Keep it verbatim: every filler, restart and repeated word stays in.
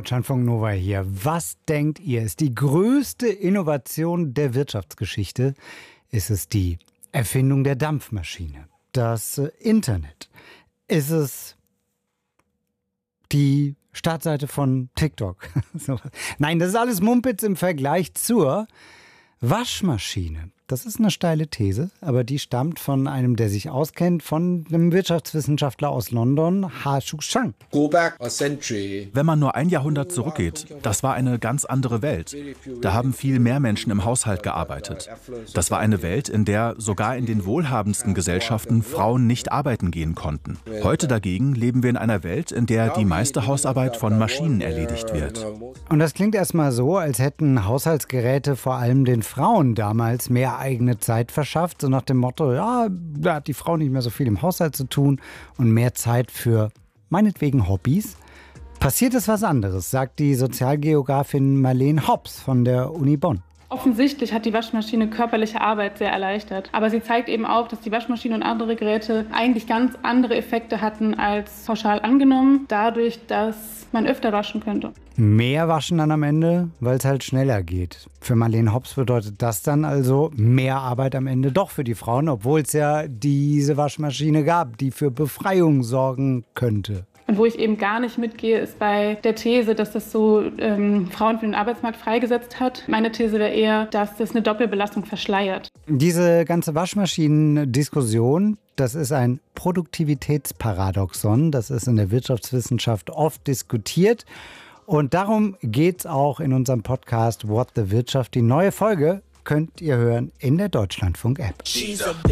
Deutschlandfunk Nova hier. Was denkt ihr, ist die größte Innovation der Wirtschaftsgeschichte? Ist es die Erfindung der Dampfmaschine? Das äh, Internet? Ist es die Startseite von TikTok? So. Nein, das ist alles Mumpitz im Vergleich zur Waschmaschine. Das ist eine steile These, aber die stammt von einem, der sich auskennt, von einem Wirtschaftswissenschaftler aus London, Ha-Shu Chang. Wenn man nur ein Jahrhundert zurückgeht, das war eine ganz andere Welt. Da haben viel mehr Menschen im Haushalt gearbeitet. Das war eine Welt, in der sogar in den wohlhabendsten Gesellschaften Frauen nicht arbeiten gehen konnten. Heute dagegen leben wir in einer Welt, in der die meiste Hausarbeit von Maschinen erledigt wird. Und das klingt erstmal so, als hätten Haushaltsgeräte vor allem den Frauen damals mehr eigene Zeit verschafft, so nach dem Motto, ja, da hat die Frau nicht mehr so viel im Haushalt zu tun und mehr Zeit für meinetwegen Hobbys. Passiert ist was anderes, sagt die Sozialgeografin Marlene Hobbs von der Uni Bonn. Offensichtlich hat die Waschmaschine körperliche Arbeit sehr erleichtert. Aber sie zeigt eben auch, dass die Waschmaschine und andere Geräte eigentlich ganz andere Effekte hatten als pauschal angenommen, dadurch, dass man öfter waschen könnte. Mehr waschen dann am Ende, weil es halt schneller geht. Für Marlene Hobbs bedeutet das dann also mehr Arbeit am Ende doch für die Frauen, obwohl es ja diese Waschmaschine gab, die für Befreiung sorgen könnte. Und wo ich eben gar nicht mitgehe, ist bei der These, dass das so ähm, Frauen für den Arbeitsmarkt freigesetzt hat. Meine These wäre eher, dass das eine Doppelbelastung verschleiert. Diese ganze Waschmaschinen-Diskussion, das ist ein Produktivitätsparadoxon. Das ist in der Wirtschaftswissenschaft oft diskutiert. Und darum geht es auch in unserem Podcast What the Wirtschaft. Die neue Folge könnt ihr hören in der Deutschlandfunk-App.